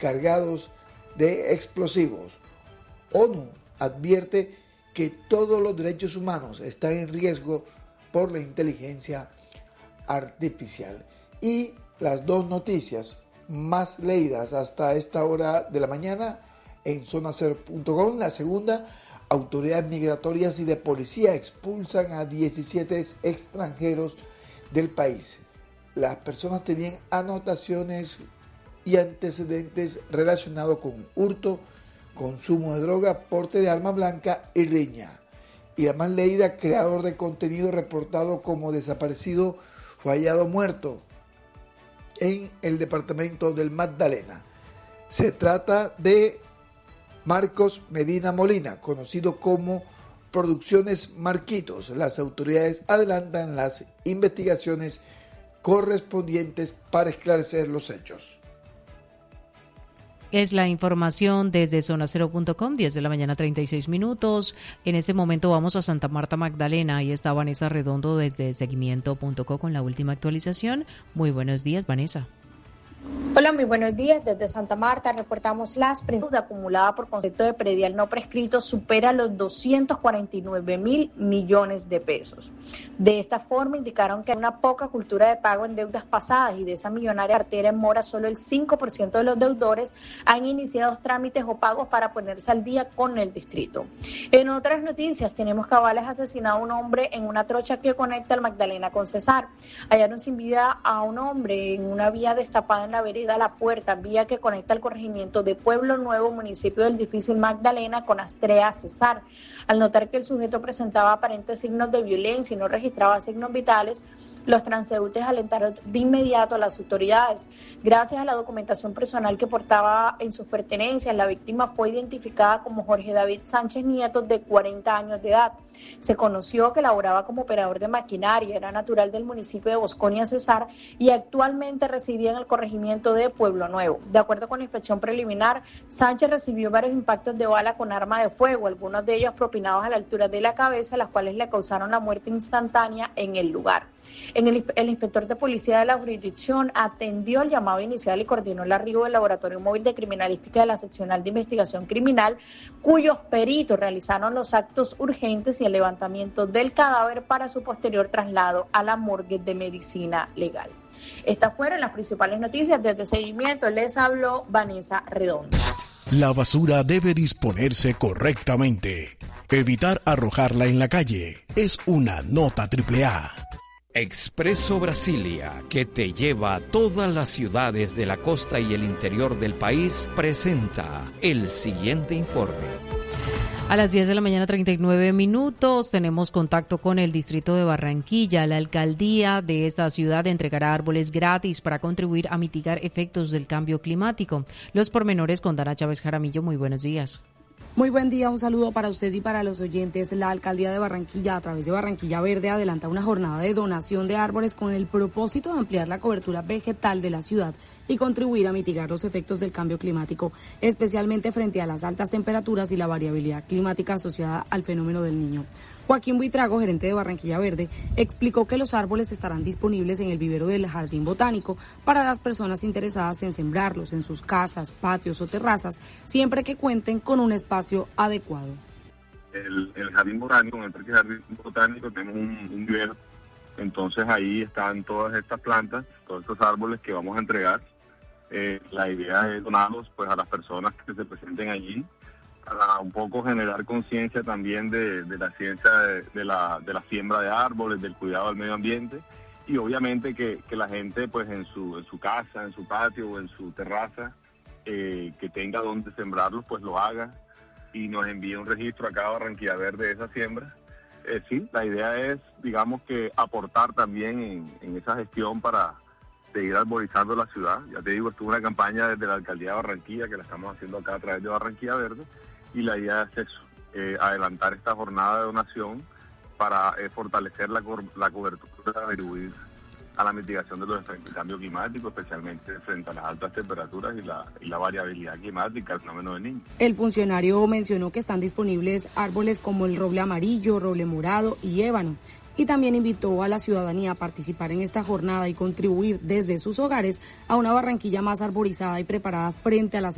cargados de explosivos. ONU advierte que todos los derechos humanos están en riesgo por la inteligencia artificial. Y las dos noticias más leídas hasta esta hora de la mañana en zonacero.com. La segunda, autoridades migratorias y de policía expulsan a 17 extranjeros del país. Las personas tenían anotaciones y antecedentes relacionados con hurto, consumo de droga, porte de arma blanca y riña. Y la más leída, creador de contenido reportado como desaparecido fue hallado muerto en el departamento del Magdalena. Se trata de Marcos Medina Molina, conocido como Producciones Marquitos. Las autoridades adelantan las investigaciones correspondientes para esclarecer los hechos. Es la información desde zonacero.com, 10 de la mañana, 36 minutos. En este momento vamos a Santa Marta Magdalena. Ahí está Vanessa Redondo desde seguimiento.co con la última actualización. Muy buenos días, Vanessa. Hola, muy buenos días. Desde Santa Marta reportamos las deuda acumulada por concepto de predial no prescrito supera los 249.000 millones de pesos. De esta forma indicaron que hay una poca cultura de pago en deudas pasadas y de esa millonaria cartera en mora solo el 5% de los deudores han iniciado trámites o pagos para ponerse al día con el distrito. En otras noticias tenemos que Cabales asesinado a un hombre en una trocha que conecta el Magdalena con Cesar. Hallaron sin vida a un hombre en una vía destapada en la vereda La Puerta, vía que conecta el corregimiento de Pueblo Nuevo, municipio del difícil Magdalena, con Astrea Cesar. Al notar que el sujeto presentaba aparentes signos de violencia y no registraba signos vitales, los transeúntes alentaron de inmediato a las autoridades. Gracias a la documentación personal que portaba en sus pertenencias, la víctima fue identificada como Jorge David Sánchez Nieto, de 40 años de edad. Se conoció que laboraba como operador de maquinaria, era natural del municipio de Bosconia Cesar y actualmente residía en el corregimiento de Pueblo Nuevo. De acuerdo con la inspección preliminar, Sánchez recibió varios impactos de bala con arma de fuego, algunos de ellos propinados a la altura de la cabeza, las cuales le causaron la muerte instantánea en el lugar. El inspector de policía de la jurisdicción atendió el llamado inicial y coordinó el arribo del Laboratorio Móvil de Criminalística de la Seccional de Investigación Criminal, cuyos peritos realizaron los actos urgentes y el levantamiento del cadáver para su posterior traslado a la morgue de medicina legal. Estas fueron las principales noticias. Desde Seguimiento les habló Vanessa Redondo. La basura debe disponerse correctamente. Evitar arrojarla en la calle es una nota AAA. Expreso Brasilia, que te lleva a todas las ciudades de la costa y el interior del país, presenta el siguiente informe. A las 10 de la mañana, 39 minutos, tenemos contacto con el distrito de Barranquilla. La alcaldía de esta ciudad entregará árboles gratis para contribuir a mitigar efectos del cambio climático. Los pormenores con Dana Chávez Jaramillo. Muy buenos días. Muy buen día, un saludo para usted y para los oyentes. La alcaldía de Barranquilla, a través de Barranquilla Verde, adelanta una jornada de donación de árboles con el propósito de ampliar la cobertura vegetal de la ciudad y contribuir a mitigar los efectos del cambio climático, especialmente frente a las altas temperaturas y la variabilidad climática asociada al fenómeno del Niño. Joaquín Buitrago, gerente de Barranquilla Verde, explicó que los árboles estarán disponibles en el vivero del Jardín Botánico para las personas interesadas en sembrarlos en sus casas, patios o terrazas, siempre que cuenten con un espacio adecuado. El Jardín Botánico, en el Parque Jardín Botánico, tenemos un vivero, entonces ahí están todas estas plantas, todos estos árboles que vamos a entregar. La idea es donarlos pues a las personas que se presenten allí, para un poco generar conciencia también de la ciencia de la siembra de árboles, del cuidado del medio ambiente, y obviamente que la gente pues en su casa, en su patio o en su terraza, que tenga donde sembrarlos, pues lo haga y nos envíe un registro acá a Barranquilla Verde de esa siembra. Sí, la idea es, digamos, que aportar también en esa gestión para seguir arborizando la ciudad. Ya te digo, estuvo una campaña desde la Alcaldía de Barranquilla que la estamos haciendo acá a través de Barranquilla Verde, y la idea es eso, adelantar esta jornada de donación para fortalecer la cobertura, contribuir a la mitigación de los efectos del cambio climático, especialmente frente a las altas temperaturas y la variabilidad climática, el fenómeno del Niño. El funcionario mencionó que están disponibles árboles como el roble amarillo, roble morado y ébano, y también invitó a la ciudadanía a participar en esta jornada y contribuir desde sus hogares a una Barranquilla más arborizada y preparada frente a las